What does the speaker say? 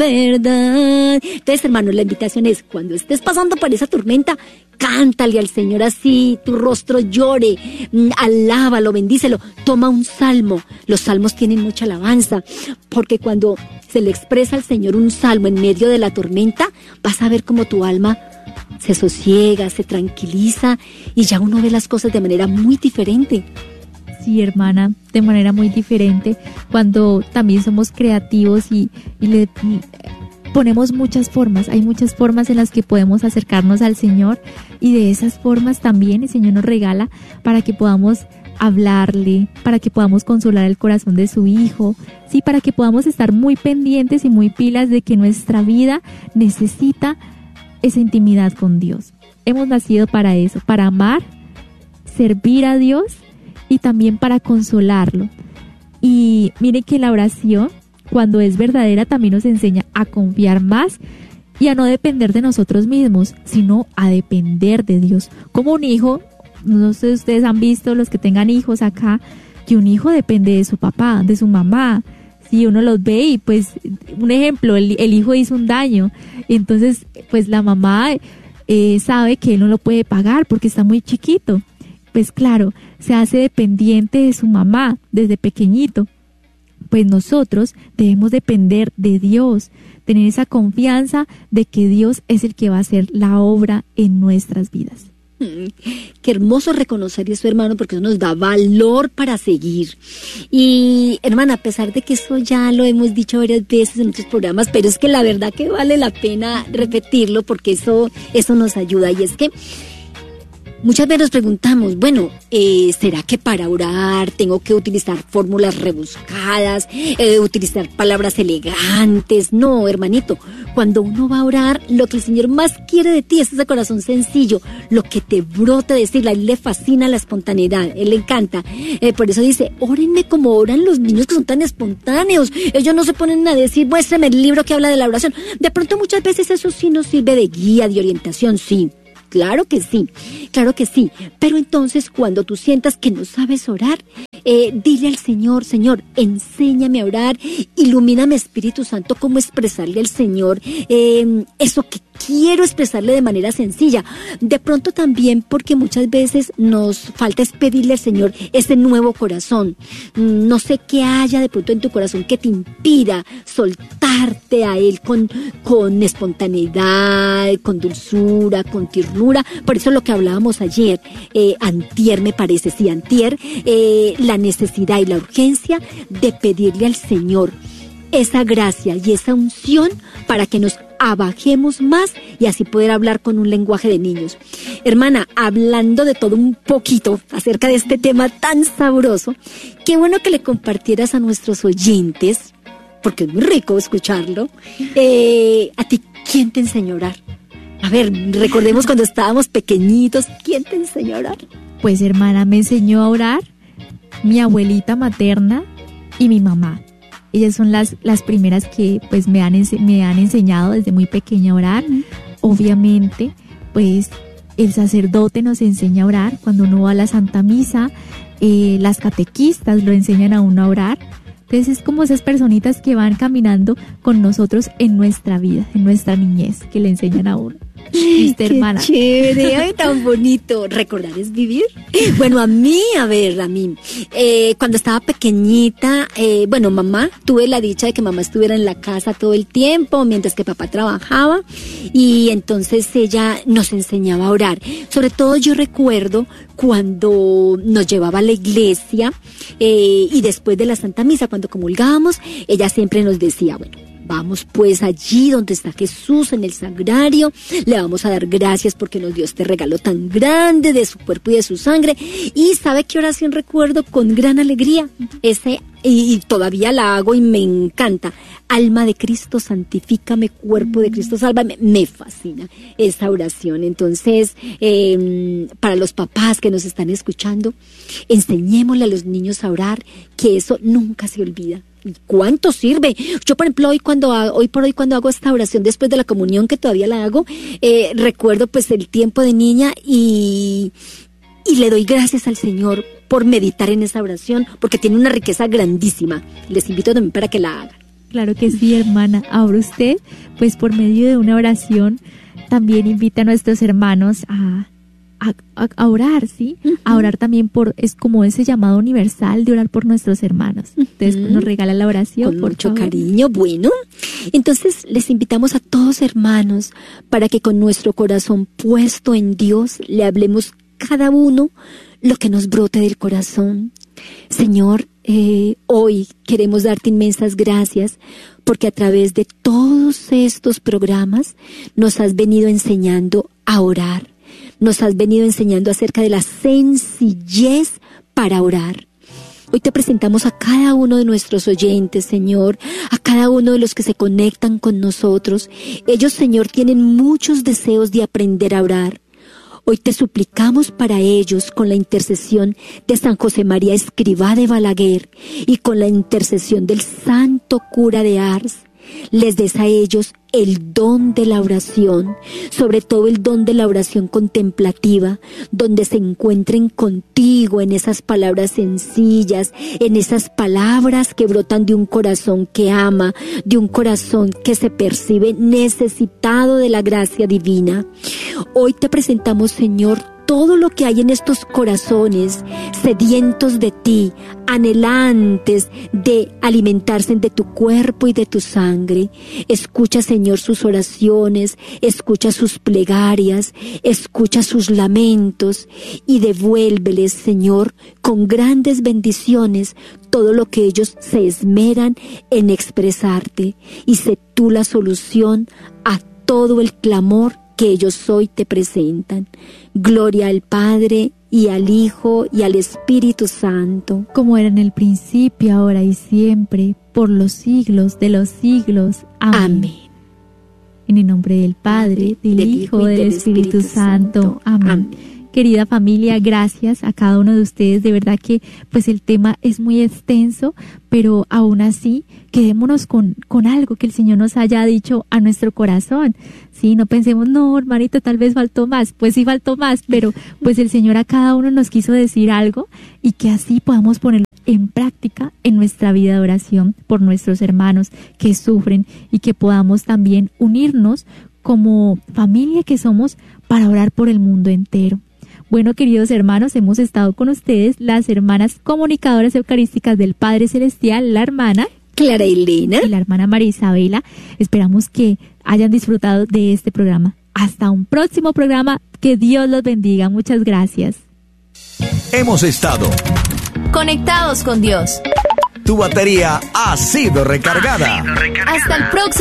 verdad. Entonces, hermano, la invitación es, cuando estés pasando por esa tormenta, cántale al Señor así, tu rostro llore, alábalo, bendícelo, toma un salmo. Los salmos tienen mucha alabanza, porque cuando se le expresa al Señor un salmo en medio de la tormenta, vas a ver cómo tu alma se sosiega, se tranquiliza, y ya uno ve las cosas de manera muy diferente. Sí, hermana, de manera muy diferente, cuando también somos creativos y le ponemos muchas formas. Hay muchas formas en las que podemos acercarnos al Señor, y de esas formas también el Señor nos regala para que podamos hablarle, para que podamos consolar el corazón de su Hijo, sí, para que podamos estar muy pendientes y muy pilas de que nuestra vida necesita esa intimidad con Dios. Hemos nacido para eso, para amar, servir a Dios y también para consolarlo. Y miren que la oración, cuando es verdadera, también nos enseña a confiar más y a no depender de nosotros mismos, sino a depender de Dios. Como un hijo, no sé si ustedes han visto, los que tengan hijos acá, que un hijo depende de su papá, de su mamá. Si uno los ve y pues, un ejemplo, el hijo hizo un daño, entonces pues la mamá sabe que él no lo puede pagar porque está muy chiquito. Pues claro, se hace dependiente de su mamá desde pequeñito. Pues nosotros debemos depender de Dios, tener esa confianza de que Dios es el que va a hacer la obra en nuestras vidas. Qué hermoso reconocer eso, hermano, porque eso nos da valor para seguir. Y, hermana, a pesar de que eso ya lo hemos dicho varias veces en otros programas, pero es que la verdad que vale la pena repetirlo, porque eso nos ayuda. Y es que muchas veces nos preguntamos, bueno, ¿será que para orar tengo que utilizar fórmulas rebuscadas, utilizar palabras elegantes? No, hermanito, cuando uno va a orar, lo que el Señor más quiere de ti es ese corazón sencillo, lo que te brota decirle. A Él le fascina la espontaneidad, Él le encanta. Por eso dice, órenme como oran los niños que son tan espontáneos. Ellos no se ponen a decir, muéstrame el libro que habla de la oración. De pronto muchas veces eso sí nos sirve de guía, de orientación, sí. Claro que sí, pero entonces cuando tú sientas que no sabes orar, dile al Señor, Señor, enséñame a orar, ilumíname, Espíritu Santo, cómo expresarle al Señor eso que quiero expresarle de manera sencilla. De pronto también porque muchas veces nos falta es pedirle al Señor ese nuevo corazón. No sé qué haya de pronto en tu corazón que te impida soltarte a Él con espontaneidad, con dulzura, con ternura. Por eso lo que hablábamos ayer, antier me parece, sí, antier, la necesidad y la urgencia de pedirle al Señor esa gracia y esa unción para que nos abajemos más y así poder hablar con un lenguaje de niños. Hermana, hablando de todo un poquito acerca de este tema tan sabroso, qué bueno que le compartieras a nuestros oyentes, porque es muy rico escucharlo. A ti, ¿quién te enseñó a orar? A ver, recordemos cuando estábamos pequeñitos, ¿quién te enseñó a orar? Pues, hermana, me enseñó a orar mi abuelita materna y mi mamá. Ellas son las primeras que pues me han enseñado desde muy pequeña a orar. Obviamente, pues el sacerdote nos enseña a orar cuando uno va a la Santa Misa, las catequistas lo enseñan a uno a orar. Entonces es como esas personitas que van caminando con nosotros en nuestra vida, en nuestra niñez, que le enseñan a uno. ¿Viste, hermana? Qué chévere, ay, tan bonito. ¿Recordar es vivir? Bueno, a mí, cuando estaba pequeñita, mamá, tuve la dicha de que mamá estuviera en la casa todo el tiempo, mientras que papá trabajaba, y entonces ella nos enseñaba a orar. Sobre todo yo recuerdo cuando nos llevaba a la iglesia, y después de la Santa Misa, cuando comulgábamos, ella siempre nos decía, bueno, vamos pues allí donde está Jesús en el sagrario, le vamos a dar gracias porque nos dio este regalo tan grande de su cuerpo y de su sangre. Y ¿sabe qué oración recuerdo con gran alegría? Y todavía la hago y me encanta. Alma de Cristo, santifícame, cuerpo de Cristo, sálvame. Me fascina esa oración. Entonces, para los papás que nos están escuchando, enseñémosle a los niños a orar, que eso nunca se olvida. ¿Cuánto sirve? Yo, por ejemplo, hoy por hoy cuando hago esta oración después de la comunión, que todavía la hago, recuerdo pues el tiempo de niña y le doy gracias al Señor por meditar en esa oración, porque tiene una riqueza grandísima. Les invito también para que la hagan. Claro que sí, hermana. Ahora usted, pues por medio de una oración, también invita a nuestros hermanos a orar, ¿sí? A orar también es como ese llamado universal de orar por nuestros hermanos. Entonces nos regala la oración. Con mucho cariño. Bueno, entonces les invitamos a todos, hermanos, para que con nuestro corazón puesto en Dios le hablemos cada uno lo que nos brote del corazón. Señor, hoy queremos darte inmensas gracias porque a través de todos estos programas nos has venido enseñando a orar. Nos has venido enseñando acerca de la sencillez para orar. Hoy te presentamos a cada uno de nuestros oyentes, Señor, a cada uno de los que se conectan con nosotros. Ellos, Señor, tienen muchos deseos de aprender a orar. Hoy te suplicamos para ellos con la intercesión de San José María Escrivá de Balaguer y con la intercesión del Santo Cura de Ars, les des a ellos el don de la oración, sobre todo el don de la oración contemplativa, donde se encuentren contigo en esas palabras sencillas, en esas palabras que brotan de un corazón que ama, de un corazón que se percibe necesitado de la gracia divina. Hoy te presentamos, Señor, todo lo que hay en estos corazones sedientos de ti, anhelantes de alimentarse de tu cuerpo y de tu sangre. Escucha, Señor, sus oraciones, escucha sus plegarias, escucha sus lamentos y devuélveles, Señor, con grandes bendiciones todo lo que ellos se esmeran en expresarte, y sé tú la solución a todo el clamor que ellos hoy te presentan. Gloria al Padre, y al Hijo, y al Espíritu Santo. Como era en el principio, ahora y siempre, por los siglos de los siglos. Amén. Amén. En el nombre del Padre, del Hijo y del Espíritu Santo. Amén. Querida familia, gracias a cada uno de ustedes. De verdad que pues el tema es muy extenso, pero aún así quedémonos con algo que el Señor nos haya dicho a nuestro corazón. Sí, no pensemos, no, hermanito, tal vez faltó más. Pues sí faltó más, pero pues el Señor a cada uno nos quiso decir algo, y que así podamos ponerlo en práctica en nuestra vida de oración por nuestros hermanos que sufren, y que podamos también unirnos como familia que somos para orar por el mundo entero. Bueno, queridos hermanos, hemos estado con ustedes las hermanas comunicadoras eucarísticas del Padre Celestial, la hermana Clara Elena y la hermana María Isabela. Esperamos que hayan disfrutado de este programa. Hasta un próximo programa. Que Dios los bendiga. Muchas gracias. Hemos estado conectados con Dios. Tu batería ha sido recargada. Hasta el próximo